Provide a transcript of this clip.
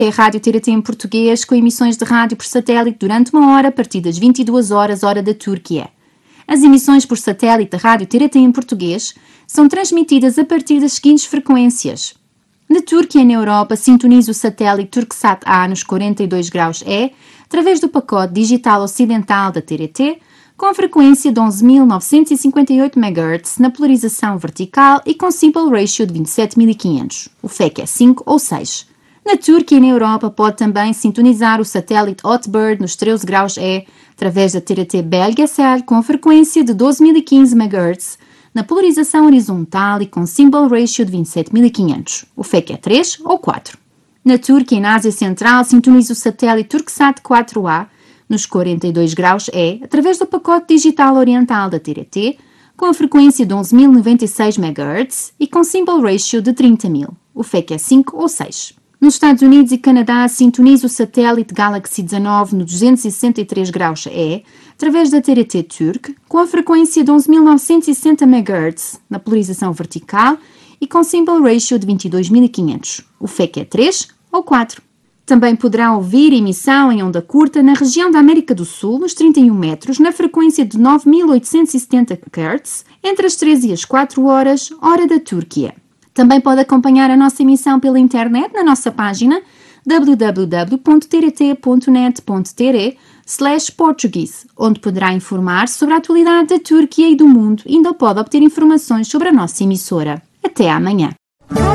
É a Rádio TRT em português, com emissões de rádio por satélite durante uma hora a partir das 22 horas, hora da Turquia. As emissões por satélite da Rádio TRT em português são transmitidas a partir das seguintes frequências. Na Turquia e na Europa, sintonize o satélite Turksat A nos 42 graus E, através do pacote digital ocidental da TRT, com a frequência de 11.958 MHz na polarização vertical e com Simple Ratio de 27.500. O FEC é 5 ou 6. Na Turquia e na Europa pode também sintonizar o satélite Hotbird nos 13 graus E, através da TRT Belgesel com a frequência de 12.015 MHz, na polarização horizontal e com Symbol Ratio de 27.500. O FEC é 3 ou 4. Na Turquia e na Ásia Central sintoniza o satélite Turksat 4A nos 42 graus E, através do pacote digital oriental da TRT, com a frequência de 11.096 MHz e com Symbol Ratio de 30.000. O FEC é 5 ou 6. Nos Estados Unidos e Canadá, sintoniza o satélite Galaxy 19 no 263 graus E, através da TRT Turk, com a frequência de 11.960 MHz, na polarização vertical e com Symbol Ratio de 22.500. O FEC é 3 ou 4. Também poderá ouvir emissão em onda curta na região da América do Sul, nos 31 metros, na frequência de 9.870 Hz, entre as 13 e as 4 horas, hora da Turquia. Também pode acompanhar a nossa emissão pela internet na nossa página www.trt.net.tr/portuguese, onde poderá informar sobre a atualidade da Turquia e do mundo e ainda pode obter informações sobre a nossa emissora. Até amanhã!